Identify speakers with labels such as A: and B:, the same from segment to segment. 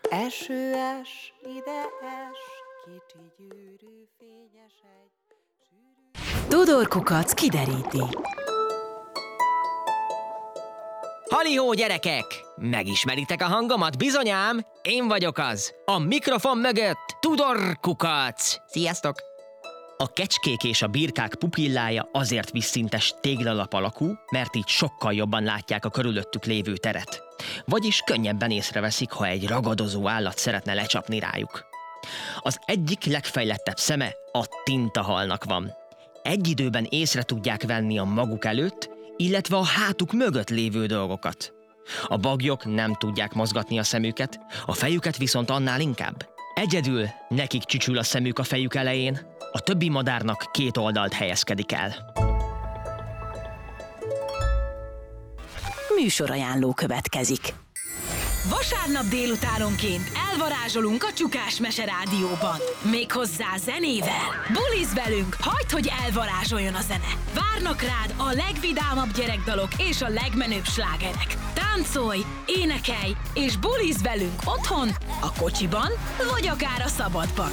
A: Esőes, ide es, kicsi gyűrű, fényes egy, sűrű...
B: Todor Kukac kideríti.
C: Halihó, gyerekek! Megismeritek a hangomat, bizonyám? Én vagyok az, a mikrofon mögött, Todor Kukac! Sziasztok! A kecskék és a birkák pupillája azért vízszintes téglalap alakú, mert így sokkal jobban látják a körülöttük lévő teret. Vagyis könnyebben észreveszik, ha egy ragadozó állat szeretne lecsapni rájuk. Az egyik legfejlettebb szeme a tintahalnak van. Egy időben észre tudják venni a maguk előtt, illetve a hátuk mögött lévő dolgokat. A baglyok nem tudják mozgatni a szemüket, a fejüket viszont annál inkább. Egyedül nekik csücsül a szemük a fejük elején, a többi madárnak két oldalt helyezkedik el.
B: Műsorajánló következik.
D: Vasárnap délutánonként elvarázsolunk a Csukás Mese Rádióban. Méghozzá zenével. Bulizz velünk, hagyd, hogy elvarázsoljon a zene. Várnak rád a legvidámabb gyerekdalok és a legmenőbb slágerek. Táncolj, énekelj és bulizz velünk otthon, a kocsiban vagy akár a szabadban.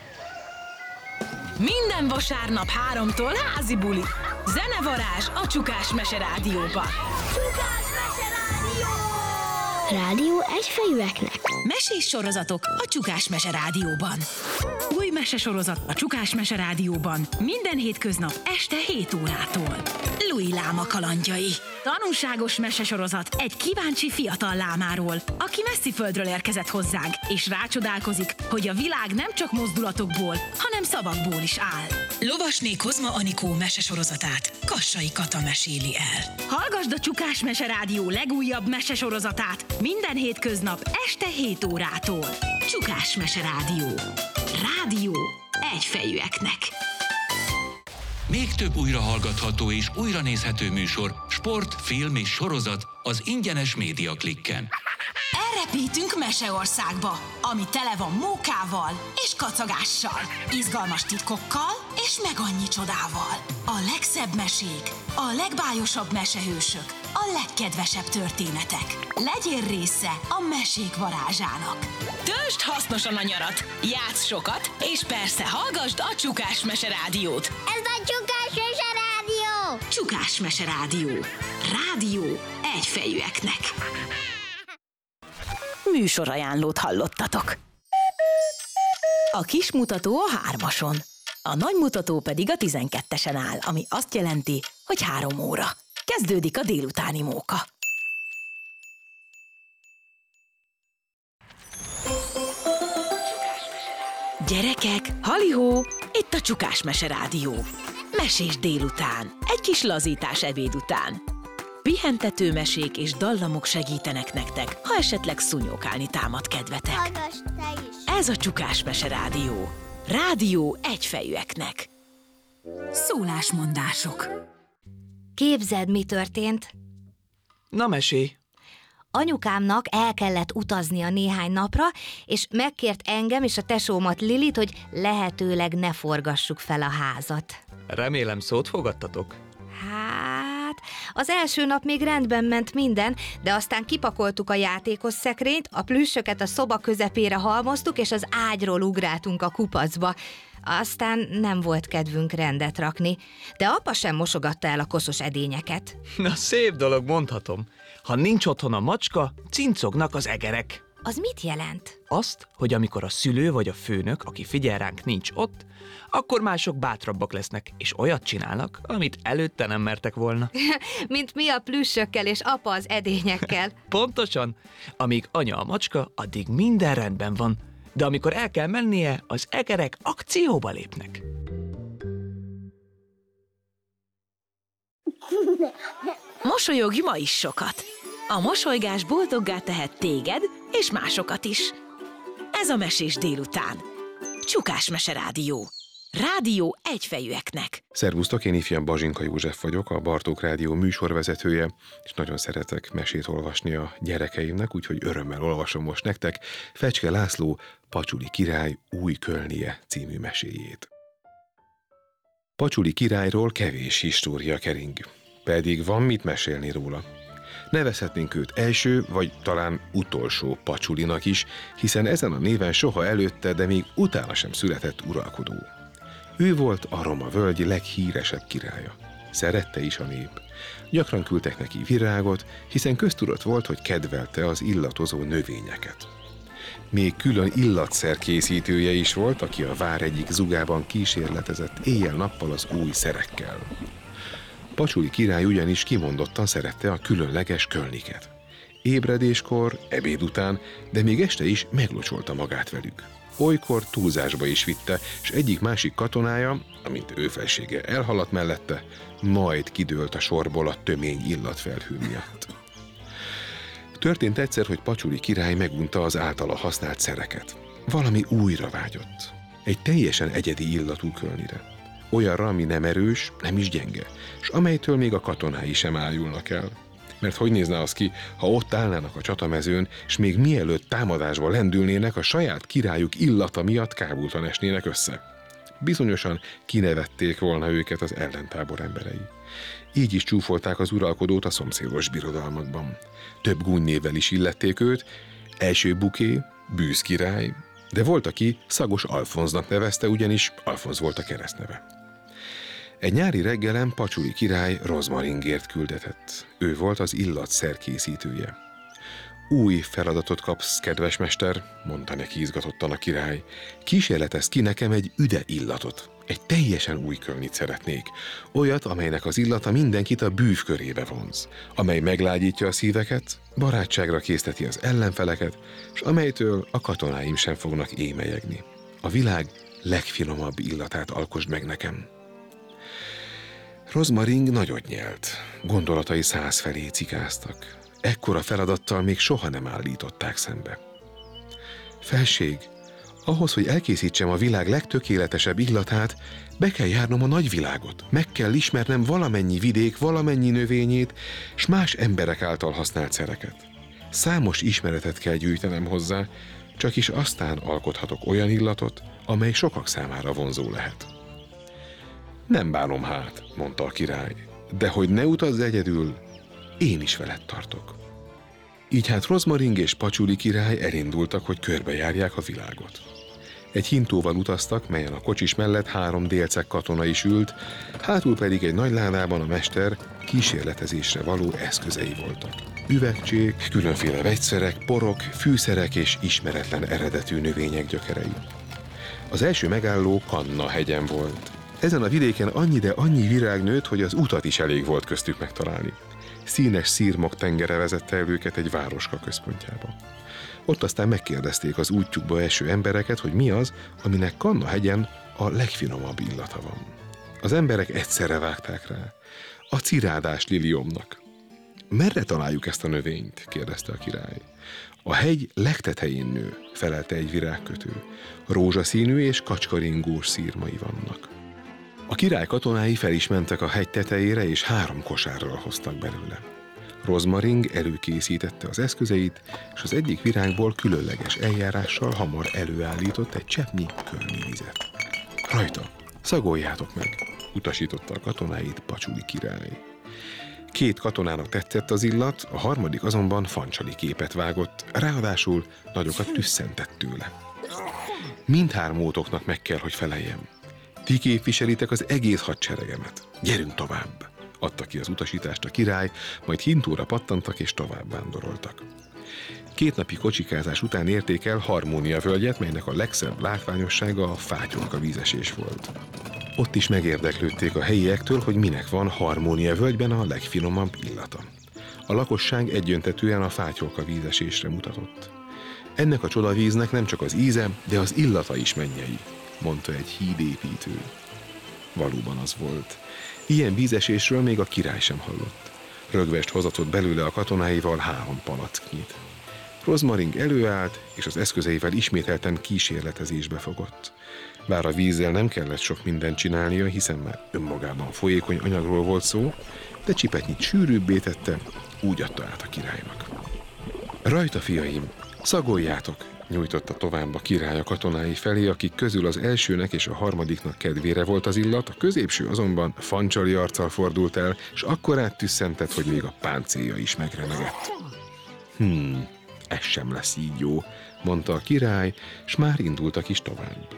D: Minden vasárnap 3-tól házi buli. Zenevarázs a Csukás Mese Rádióban.
E: Csukás Mese Rádió! Rádió egyfejűeknek.
D: Mesés sorozatok a Csukás Mese Rádióban. Új mesesorozat a Csukás Mese Rádióban minden hétköznap este 7 órától. Louis láma kalandjai. Tanulságos mesesorozat egy kíváncsi fiatal lámáról, aki messzi földről érkezett hozzánk, és rácsodálkozik, hogy a világ nem csak mozdulatokból, hanem szavakból is áll. Lovasné Kozma Anikó mesesorozatát Kassai Kata meséli el. Hallgasd a Csukás Mese Rádió legújabb mesesorozatát minden hétköznap este 7 órától. Csukás Mese Rádió. Rádió egyfejűeknek.
F: Még több újrahallgatható és újranézhető műsor, sport, film és sorozat az ingyenes Média Klikken.
D: Elrepítünk Meseországba, ami tele van mókával és kacagással, izgalmas titkokkal és meg annyi csodával. A legszebb mesék, a legbájosabb mesehősök, a legkedvesebb történetek. Legyél része a mesék varázsának. Töltsd hasznosan a nyarat, játsz sokat, és persze hallgasd a Csukás Mese Rádiót.
E: Ez a Csukás Mese Rádió!
D: Csukás Mese Rádió. Rádió egyfejűeknek.
B: Műsorajánlót hallottatok. A kis mutató a 3-ason, a nagy mutató pedig a 12-esen áll, ami azt jelenti, hogy 3 óra. Kezdődik a délutáni móka. Gyerekek, halihó, itt a Csukás Mese Rádió. Mesés délután, egy kis lazítás ebéd után. Pihentető mesék és dallamok segítenek nektek, ha esetleg szúnyókálni támad kedvetek.
E: Hallgass te is!
B: Ez a Csukás Mese Rádió. Rádió egyfejűeknek.
D: Szólásmondások.
G: Képzeld, mi történt?
H: Na, mesélj!
G: Anyukámnak el kellett utaznia néhány napra, és megkért engem és a tesómat Lilit, hogy lehetőleg ne forgassuk fel a házat.
H: Remélem szót fogadtatok?
G: Hát, az első nap még rendben ment minden, de aztán kipakoltuk a játékos szekrényt, a plüssöket a szoba közepére halmoztuk, és az ágyról ugráltunk a kupacba. Aztán nem volt kedvünk rendet rakni, de apa sem mosogatta el a koszos edényeket.
H: Na, szép dolog, mondhatom. Ha nincs otthon a macska, cincognak az egerek.
G: Az mit jelent?
H: Azt, hogy amikor a szülő vagy a főnök, aki figyel ránk, nincs ott, akkor mások bátrabbak lesznek, és olyat csinálnak, amit előtte nem mertek volna.
G: Mint mi a plüssökkel és apa az edényekkel.
H: Pontosan. Amíg anya a macska, addig minden rendben van. De amikor el kell mennie, az egerek akcióba lépnek.
B: Mosolyogj ma is sokat. A mosolygás boldoggá tehet téged és másokat is. Ez a mesés délután. Csukás Mese Rádió. Rádió egyfejűeknek.
I: Szervusztok, én ifjabb Bazsinka József vagyok, a Bartók Rádió műsorvezetője, és nagyon szeretek mesét olvasni a gyerekeimnek, úgyhogy örömmel olvasom most nektek Fecske László Pacsuli király új kölnie című meséjét. Pacsuli királyról kevés história kering, pedig van mit mesélni róla. Nevezhetnénk őt első, vagy talán utolsó Pacsulinak is, hiszen ezen a néven soha előtte, de még utána sem született uralkodó. Ő volt a Roma völgy leghíresebb királya. Szerette is a nép. Gyakran küldtek neki virágot, hiszen köztudott volt, hogy kedvelte az illatozó növényeket. Még külön illatszer készítője is volt, aki a vár egyik zugában kísérletezett éjjel-nappal az új szerekkel. Pacsuli király ugyanis kimondottan szerette a különleges kölniket. Ébredéskor, ebéd után, de még este is meglocsolta magát velük. Olykor túlzásba is vitte, és egyik-másik katonája, amint ő felsége elhaladt mellette, majd kidőlt a sorból a tömény illatfelhő miatt. Történt egyszer, hogy Pacsuli király megunta az általa használt szereket. Valami újra vágyott. Egy teljesen egyedi illatú kölnire. Olyanra, ami nem erős, nem is gyenge, és amelytől még a katonái sem ájulnak el. Mert hogy nézne az ki, ha ott állnának a csatamezőn, és még mielőtt támadásba lendülnének, a saját királyuk illata miatt kábultan esnének össze. Bizonyosan kinevették volna őket az ellentábor emberei. Így is csúfolták az uralkodót a szomszédos birodalmakban. Több gúnynévvel is illették őt, első Buké, Bűz király, de volt, aki Szagos Alfonznak nevezte, ugyanis Alfonz volt a keresztneve. Egy nyári reggelen Pacsuli király rozmaringért küldetett. Ő volt az illatszer készítője. Új feladatot kapsz, kedves mester, mondta neki izgatottan a király. Kísérletezz ki nekem egy üde illatot. Egy teljesen új kölnit szeretnék. Olyat, amelynek az illata mindenkit a bűv körébe vonz. Amely meglágyítja a szíveket, barátságra készteti az ellenfeleket, és amelytől a katonáim sem fognak émelyegni. A világ legfinomabb illatát alkosd meg nekem. Rozmaring nagyot nyelt. Gondolatai 100 felé cikáztak. Ekkora feladattal még soha nem állították szembe. Felség, ahhoz, hogy elkészítsem a világ legtökéletesebb illatát, be kell járnom a nagyvilágot. Meg kell ismernem valamennyi vidék, valamennyi növényét, s más emberek által használt szereket. Számos ismeretet kell gyűjtenem hozzá, csak is aztán alkothatok olyan illatot, amely sokak számára vonzó lehet. Nem bánom hát, mondta a király, de hogy ne utazz egyedül, én is veled tartok. Így hát Rozmaring és Pacsuli király elindultak, hogy körbejárják a világot. Egy hintóval utaztak, melyen a kocsis mellett 3 délceg katona is ült, hátul pedig egy nagy ládában a mester kísérletezésre való eszközei voltak. Üvegcsék, különféle vegyszerek, porok, fűszerek és ismeretlen eredetű növények gyökerei. Az első megálló Kanna hegyen volt. Ezen a vidéken annyi, de annyi virág nőtt, hogy az utat is elég volt köztük megtalálni. Színes szirmok tengere vezette el őket egy városka központjába. Ott aztán megkérdezték az útjukba eső embereket, hogy mi az, aminek Kanna hegyen a legfinomabb illata van. Az emberek egyszerre vágták rá. A cirádás liliomnak. Merre találjuk ezt a növényt? Kérdezte a király. A hegy legtetején nő, felelte egy virágkötő. Rózsaszínű és kacskaringós szírmai vannak. A király katonái fel is mentek a hegy tetejére, és 3 kosárral hoztak belőle. Rozmaring előkészítette az eszközeit, és az egyik virágból különleges eljárással hamar előállított egy cseppnyi kölni vizet. Rajta, szagoljátok meg, utasította a katonáit Pacsuli király. 2 katonának tetszett az illat, a harmadik azonban fancsali képet vágott, ráadásul nagyokat tüsszentett tőle. Mindhármótoknak meg kell, hogy feleljem. Ti képviselitek az egész hadseregemet. Gyerünk tovább! Adta ki az utasítást a király, majd hintóra pattantak és tovább vándoroltak. 2 napi kocsikázás után érték el Harmónia völgyet, melynek a legszebb látványossága a fátyolka vízesés volt. Ott is megérdeklődték a helyiektől, hogy minek van Harmónia völgyben a legfinomabb illata. A lakosság egyöntetűen a fátyolka vízesésre mutatott. Ennek a csodavíznek nem csak az íze, de az illata is mennyei, mondta egy hídépítő. Valóban az volt. Ilyen vízesésről még a király sem hallott. Rögvest hozatott belőle a katonáival 3 palacknyit. Rozmaring előállt, és az eszközeivel ismételten kísérletezésbe fogott. Bár a vízzel nem kellett sok mindent csinálnia, hiszen már önmagában folyékony anyagról volt szó, de csipetnyit sűrűbbé tette, úgy adta át a királynak. Rajta, fiaim, Szagoljátok, nyújtotta tovább a király a katonái felé, akik közül az elsőnek és a harmadiknak kedvére volt az illat, a középső azonban fancsali arccal fordult el, és akkor áttüsszentett, hogy még a páncélja is megremegett. Ez sem lesz így jó, mondta a király, s már indultak is tovább.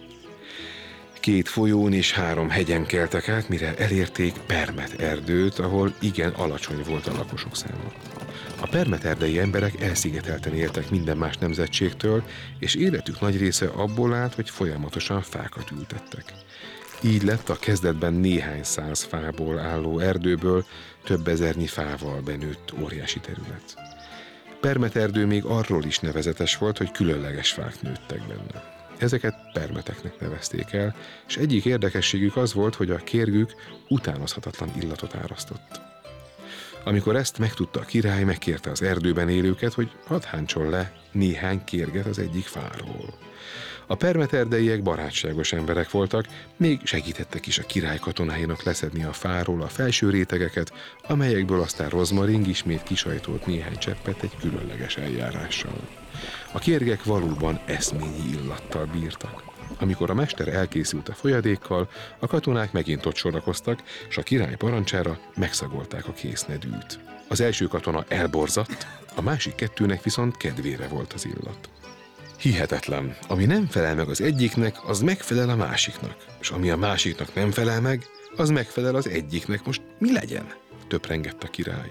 I: 2 folyón és 3 hegyen keltek át, mire elérték Permet erdőt, ahol igen alacsony volt a lakosok száma. A permeterdei emberek elszigetelten éltek minden más nemzetségtől, és életük nagy része abból állt, hogy folyamatosan fákat ültettek. Így lett a kezdetben néhány száz fából álló erdőből több ezernyi fával benőtt óriási terület. Permeterdő még arról is nevezetes volt, hogy különleges fák nőttek benne. Ezeket permeteknek nevezték el, és egyik érdekességük az volt, hogy a kérgük utánozhatatlan illatot árasztott. Amikor ezt megtudta a király, megkérte az erdőben élőket, hogy hadd háncson le néhány kérget az egyik fáról. A permeterdeiek barátságos emberek voltak, még segítettek is a király katonáinak leszedni a fáról a felső rétegeket, amelyekből aztán Rozmaring ismét kisajtolt néhány cseppet egy különleges eljárással. A kérgek valóban eszményi illattal bírtak. Amikor a mester elkészült a folyadékkal, a katonák megint ott sorakoztak, és a király parancsára megszagolták a késznedűt. Az első katona elborzadt, a másik 2-nek viszont kedvére volt az illat. Hihetetlen, ami nem felel meg az egyiknek, az megfelel a másiknak, és ami a másiknak nem felel meg, az megfelel az egyiknek. Most mi legyen? Töprengett a király.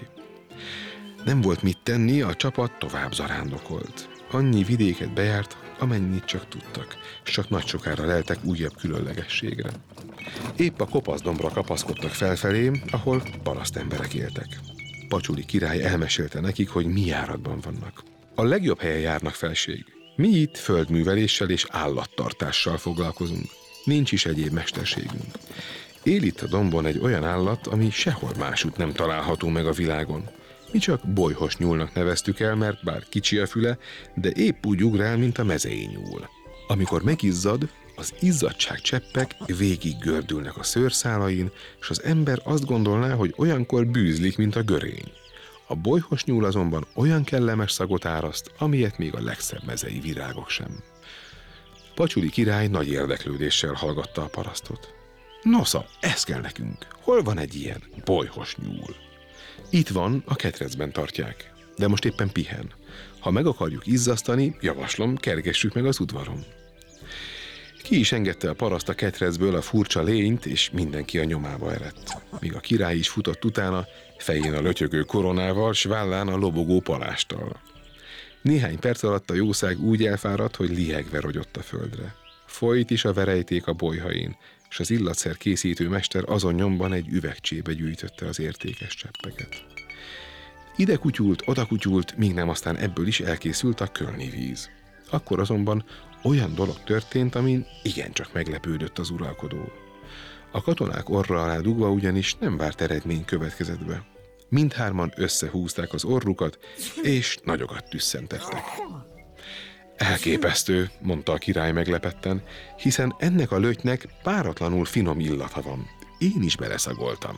I: Nem volt mit tenni, a csapat tovább zarándokolt. Annyi vidéket bejárt, amennyit csak tudtak, és csak nagy sokára leltek újabb különlegességre. Épp a kopaszdombra kapaszkodtak felfelé, ahol parasztemberek éltek. Pacsuli király elmesélte nekik, hogy mi járatban vannak. A legjobb helyen járnak, felség. Mi itt földműveléssel és állattartással foglalkozunk. Nincs is egyéb mesterségünk. Él itt a dombon egy olyan állat, ami sehol másút nem található meg a világon. Mi csak bolyhos nyúlnak neveztük el, mert bár kicsi a füle, de épp úgy ugrál, mint a mezei nyúl. Amikor megizzad, az izzadságcseppek végig gördülnek a szőrszálain, és az ember azt gondolná, hogy olyankor bűzlik, mint a görény. A bolyhos nyúl azonban olyan kellemes szagot áraszt, amilyet még a legszebb mezei virágok sem. Pacsuli király nagy érdeklődéssel hallgatta a parasztot. Nosza, ez kell nekünk. Hol van egy ilyen bolyhos nyúl? Itt van, a ketrecben tartják, de most éppen pihen. Ha meg akarjuk izzasztani, javaslom, kergessük meg az udvaron. Ki is engedte a paraszt a ketrecből a furcsa lényt, és mindenki a nyomába eredt. Míg a király is futott utána, fején a lötyögő koronával, s vállán a lobogó palásttal. Néhány perc alatt a jószág úgy elfáradt, hogy lihegve rogyott a földre. Folyt is a verejték a bolyhain, és az illatszer készítő mester azon nyomban egy üvegcsébe gyűjtötte az értékes cseppeket. Ide kutyult, oda kutyult, míg nem aztán ebből is elkészült a kölni víz. Akkor azonban olyan dolog történt, amin igencsak meglepődött az uralkodó. A katonák orra alá dugva ugyanis nem várt eredmény következett be. Mindhárman összehúzták az orrukat, és nagyokat tüsszentettek. Elképesztő, mondta a király meglepetten, hiszen ennek a lötynek páratlanul finom illata van. Én is beleszagoltam.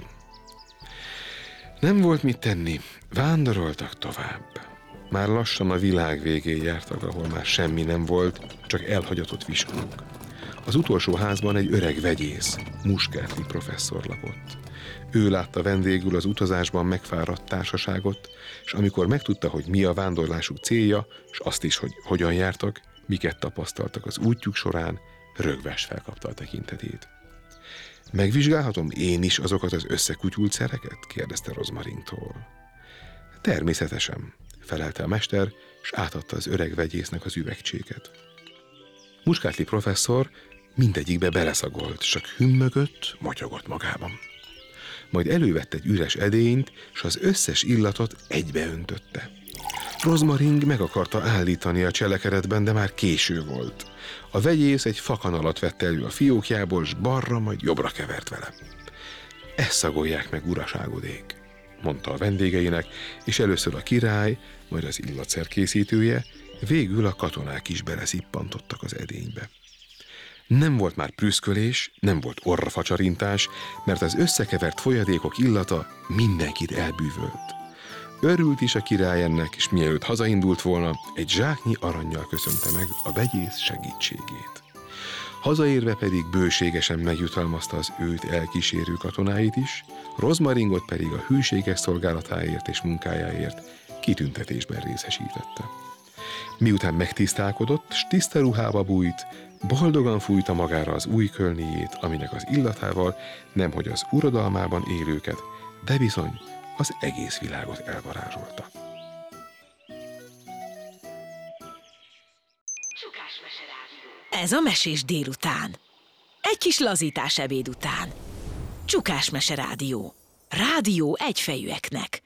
I: Nem volt mit tenni, vándoroltak tovább. Már lassan a világ végén jártak, ahol már semmi nem volt, csak elhagyatott viskók. Az utolsó házban egy öreg vegyész, Muscatli professzor lakott. Ő látta vendégül az utazásban megfáradt társaságot, és amikor megtudta, hogy mi a vándorlásuk célja, és azt is, hogy hogyan jártak, miket tapasztaltak az útjuk során, rögves felkapta a tekintetét. Megvizsgálhatom én is azokat az összekutyult szereket? Kérdezte Rozmaringtól. Természetesen, felelte a mester, és átadta az öreg vegyésznek az üvegcséket. Muscatli professzor mindegyikbe beleszagolt, csak hümmögött, motyogott magában. Majd elővette egy üres edényt, és az összes illatot egybeöntötte. Rozmaring meg akarta állítani a cselekedetben, de már késő volt. A vegyész egy fakanalat vett elő a fiókjából, s balra, majd jobbra kevert vele. Ezt szagolják meg, uraságodék, mondta a vendégeinek, és először a király, majd az illatszer készítője, végül a katonák is beleszippantottak az edénybe. Nem volt már prüszkölés, nem volt orrafacsarintás, mert az összekevert folyadékok illata mindenkit elbűvölt. Örült is a király ennek, és mielőtt hazaindult volna, egy zsáknyi arannyal köszönte meg a begyész segítségét. Hazaérve pedig bőségesen megjutalmazta az őt elkísérő katonáit is, Rozmaringot pedig a hűséges szolgálatáért és munkájáért kitüntetésben részesítette. Miután megtisztálkodott, s tiszta ruhába bújt, boldogan fújta magára az új kölnéjét, aminek az illatával nemhogy az uradalmában élőket, de bizony az egész világot elvarázsolta.
B: Ez a Mesés délután. Egy kis lazítás ebéd után. Csukás Mese Rádió. Rádió egyfejűeknek.